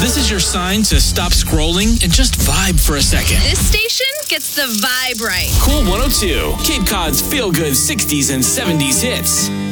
This is your sign to stop scrolling and just vibe for a second. This station gets the vibe right. Cool 102, Cape Cod's feel-good 60s and 70s hits.